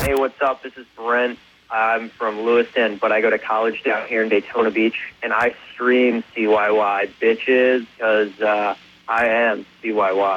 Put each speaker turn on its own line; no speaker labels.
Hey, what's up? This is Brent. I'm from Lewiston, but I go to college down here in Daytona Beach, and I stream CYY bitches because I am CYY.